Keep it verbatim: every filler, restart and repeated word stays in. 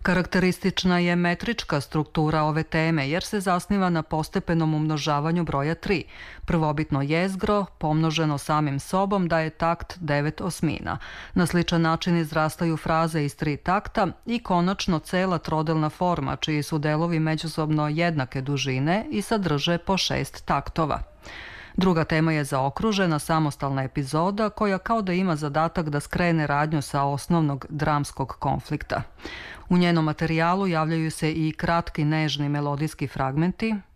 Karakteristična je metrička struktura ove teme jer se zasniva na postepenom umnožavanju broja tri. Prvobitno jezgro, pomnoženo samim sobom, daje takt devet osmina. Na sličan način izrastaju fraze iz tri takta i konačno cela trodelna forma, čiji su delovi međusobno jednake dužine i sadrže po šest taktova. Druga tema je zaokružena samostalna epizoda koja kao da ima zadatak da skrene radnju sa osnovnog dramskog konflikta. U njenom materijalu javljaju se i kratki nežni melodijski fragmenti,